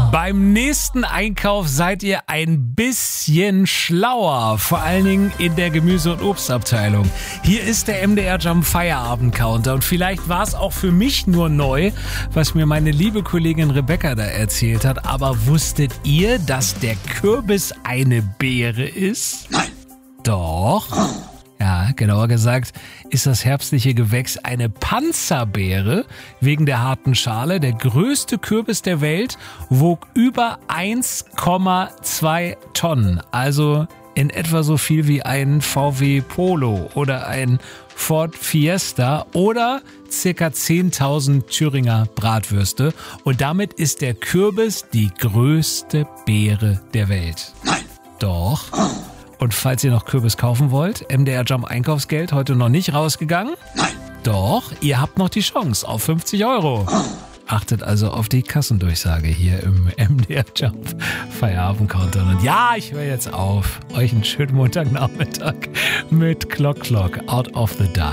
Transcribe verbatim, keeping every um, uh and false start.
Beim nächsten Einkauf seid ihr ein bisschen schlauer, vor allen Dingen in der Gemüse- und Obstabteilung. Hier ist der M D R Jump Feierabend-Counter und vielleicht war es auch für mich nur neu, was mir meine liebe Kollegin Rebecca da erzählt hat, aber wusstet ihr, dass der Kürbis eine Beere ist? Nein. Doch. Ja, genauer gesagt ist das herbstliche Gewächs eine Panzerbeere wegen der harten Schale. Der größte Kürbis der Welt wog über eins Komma zwei Tonnen, also in etwa so viel wie ein V W Polo oder ein Ford Fiesta oder circa zehntausend Thüringer Bratwürste. Und damit ist der Kürbis die größte Beere der Welt. Nein. Doch. Und falls ihr noch Kürbis kaufen wollt, M D R Jump Einkaufsgeld heute noch nicht rausgegangen? Nein. Doch, ihr habt noch die Chance auf fünfzig Euro. Achtet also auf die Kassendurchsage hier im M D R Jump Feierabend-Counter. Und ja, ich höre jetzt auf. Euch einen schönen Montagnachmittag mit Clock Clock Out of the Dark.